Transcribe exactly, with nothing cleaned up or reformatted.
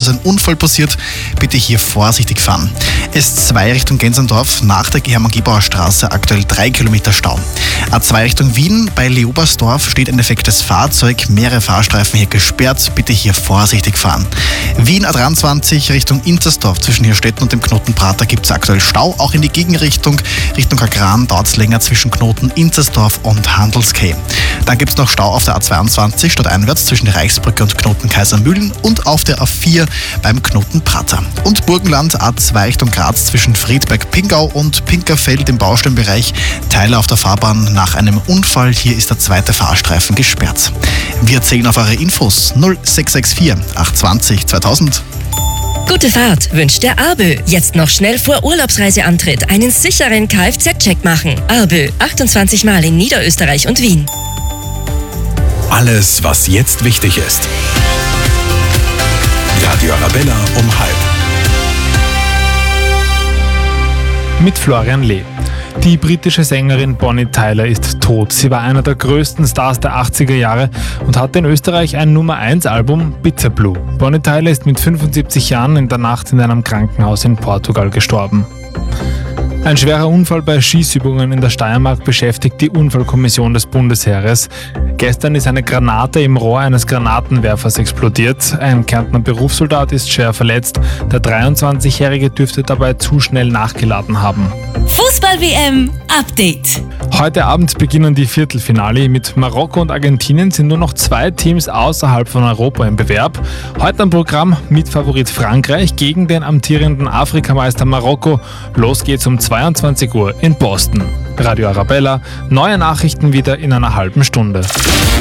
also ein Unfall passiert. Bitte hier vorsichtig fahren. S zwei Richtung Gensendorf nach der Hermann-Gebauer Straße aktuell drei Kilometer Stau. A zwei Richtung Wien bei Leobersdorf steht ein defektes Fahrzeug, mehrere Fahrstreifen hier gesperrt. Bitte hier vorsichtig fahren. Wien A dreiundzwanzig Richtung Intersdorf zwischen Hirstetten und dem Knoten Prater gibt es aktuell Stau. Auch in die Gegenrichtung, Richtung Agran dauert es länger zwischen Knoten Intersdorf und Handelskay. Dann gibt es noch Stau auf der A zweiundzwanzig stadteinwärts zwischen der Reichsbrücke und Knoten Kaisermühlen und auf der A vier beim Knoten Prater. Und Burgenland A zwei Richtung Graz zwischen Friedberg-Pingau und Pinkerfeld im Baustellenbereich. Teile auf der Fahrbahn nach einem Unfall. Hier ist der zweite Fahrstreifen gesperrt. Wir zählen auf eure Infos null sechs sechs vier acht zwei null zweitausend. Gute Fahrt wünscht der Arbö. Jetzt noch schnell vor Urlaubsreiseantritt einen sicheren Kfz-Check machen. Arbö, achtundzwanzig Mal in Niederösterreich und Wien. Alles, was jetzt wichtig ist. Radio Arabella um halb. Mit Florian Lee. Die britische Sängerin Bonnie Tyler ist tot. Sie war einer der größten Stars der achtziger Jahre und hatte in Österreich ein Nummer eins Album, Bitter Blue. Bonnie Tyler ist mit fünfundsiebzig Jahren in der Nacht in einem Krankenhaus in Portugal gestorben. Ein schwerer Unfall bei Schießübungen in der Steiermark beschäftigt die Unfallkommission des Bundesheeres. Gestern ist eine Granate im Rohr eines Granatenwerfers explodiert. Ein Kärntner Berufssoldat ist schwer verletzt. Der dreiundzwanzigjährige dürfte dabei zu schnell nachgeladen haben. Fußball-W M Update. Heute Abend beginnen die Viertelfinale. Mit Marokko und Argentinien sind nur noch zwei Teams außerhalb von Europa im Bewerb. Heute am Programm Mitfavorit Frankreich gegen den amtierenden Afrikameister Marokko. Los geht's um zweiundzwanzig Uhr in Boston. Radio Arabella, neue Nachrichten wieder in einer halben Stunde.